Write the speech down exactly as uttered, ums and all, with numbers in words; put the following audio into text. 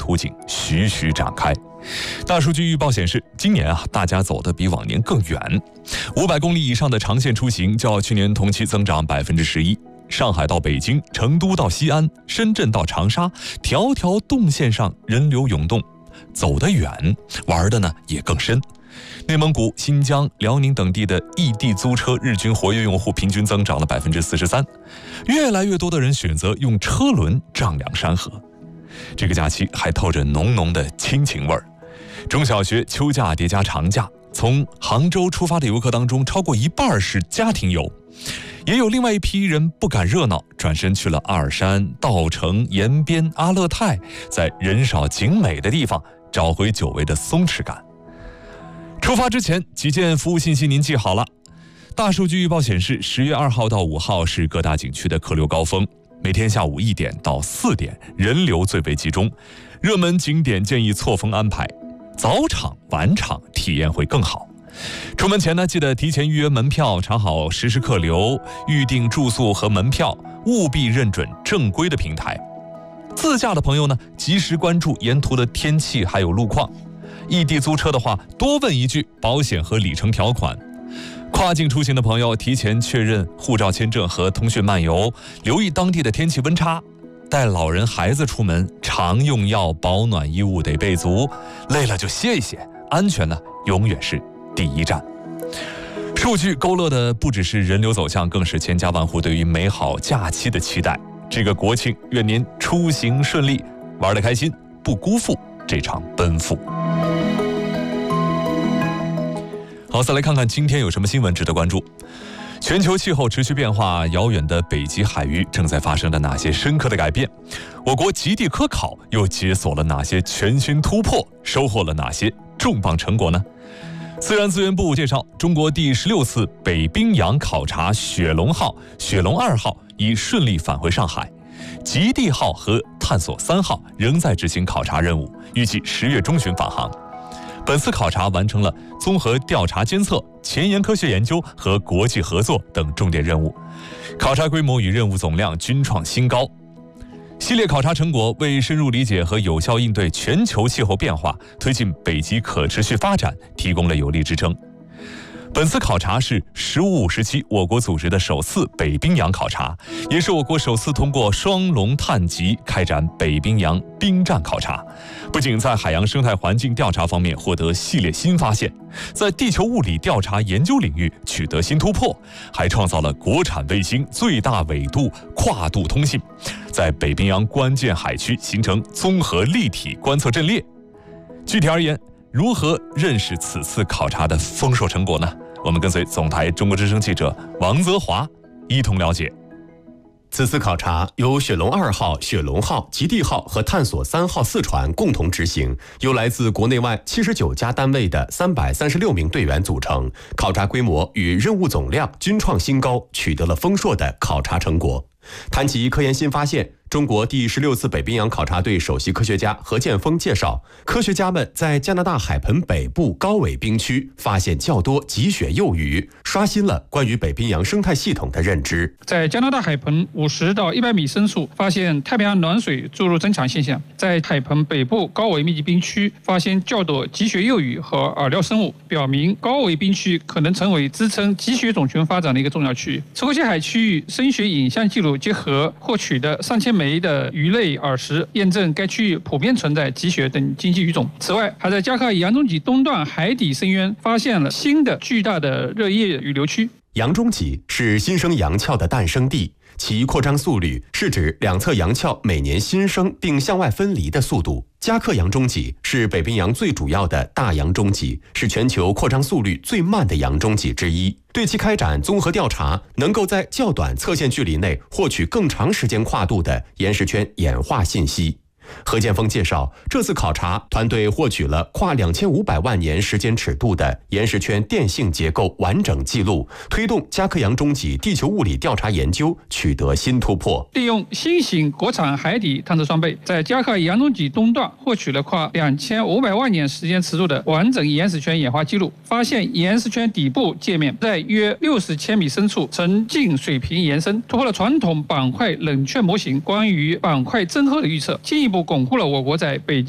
图景徐徐展开。大数据预报显示，今年啊，大家走得比往年更远。五百公里以上的长线出行，较去年同期增长百分之十一。上海到北京、成都到西安、深圳到长沙，条条动线上人流涌动，走得远，玩的呢也更深。内蒙古、新疆、辽宁等地的异地租车日均活跃用户平均增长了百分之四十三，越来越多的人选择用车轮丈量山河。这个假期还透着浓浓的亲情味儿。中小学秋假叠加长假，从杭州出发的游客当中，超过一半是家庭游。也有另外一批人不赶热闹，转身去了阿尔山、稻城、延边、阿勒泰，在人少景美的地方找回久违的松弛感。出发之前，几件服务信息您记好了。大数据预报显示，十月二号到五号是各大景区的客流高峰，每天下午一点到四点人流最为集中，热门景点建议错峰安排，早场晚场体验会更好。出门前呢，记得提前预约门票，查好实时客流，预订住宿和门票，务必认准正规的平台。自驾的朋友呢，及时关注沿途的天气还有路况。异地租车的话，多问一句保险和里程条款。跨境出行的朋友，提前确认护照签证和通讯漫游，留意当地的天气温差。带老人孩子出门，常用药、保暖衣物得备足，累了就歇一歇，安全呢永远是第一站。数据勾勒的不只是人流走向，更是千家万户对于美好假期的期待。这个国庆，愿您出行顺利，玩得开心，不辜负这场奔赴。好，再来看看今天有什么新闻值得关注。全球气候持续变化，遥远的北极海域正在发生着哪些深刻的改变？我国极地科考又解锁了哪些全新突破？收获了哪些重磅成果呢？自然资源部介绍，中国第十六次北冰洋考察雪龙号、雪龙二号已顺利返回上海，极地号和探索三号仍在执行考察任务，预计十月中旬返航。本次考察完成了综合调查监测、前沿科学研究和国际合作等重点任务，考察规模与任务总量均创新高。系列考察成果为深入理解和有效应对全球气候变化、推进北极可持续发展提供了有力支撑。本次考察是“十五五”时期我国组织的首次北冰洋考察，也是我国首次通过双龙探极开展北冰洋冰战考察。不仅在海洋生态环境调查方面获得系列新发现，在地球物理调查研究领域取得新突破，还创造了国产卫星最大纬度跨度通信，在北冰洋关键海区形成综合立体观测阵列。具体而言，如何认识此次考察的丰硕成果呢？我们跟随总台中国之声记者王泽华一同了解。 此次考察由雪龙二号、雪龙号、极地号和探索三号四船共同执行，由来自国内外七十九家单位的三百三十六名队员组成，考察规模与任务总量均创新高，取得了丰硕的考察成果。谈及科研新发现，中国第十六次北冰洋考察队首席科学家何建峰介绍，科学家们在加拿大海盆北部高纬冰区发现较多极雪幼鱼，刷新了关于北冰洋生态系统的认知。 在加拿大海盆五十到一百米深处发现太平洋暖水注入增强现象，在海盆北部高纬密集冰区发现较多极雪幼鱼和饵料生物，表明高纬冰区可能成为支撑极雪种群发展的一个重要区域。此些海区域声学影像记录结合获取的上千枚的鱼类饵食，验证该区域普遍存在极雪等经济鱼种。此外，还在加克洋中脊东段海底深渊发现了新的巨大的热液雨流区。 洋中脊是新生洋鞘的诞生地，其扩张速率是指两侧洋鞘每年新生并向外分离的速度。加克洋中脊是北冰洋最主要的大洋中脊，是全球扩张速率最慢的洋中脊之一。对其开展综合调查，能够在较短测线距离内获取更长时间跨度的岩石圈演化信息。何建峰介绍，这次考察团队获取了跨两千五百万年时间尺度的岩石圈电性结构完整记录，推动加克洋中脊地球物理调查研究取得新突破。 利用新型国产海底探测装备，在加克洋中脊东段获取了跨两千五百万年时间尺度的完整岩石圈演化记录，发现岩石圈底部界面在约六十千米深处呈近水平延伸，突破了传统板块冷却模型关于板块增厚的预测，进一步巩固了我国在北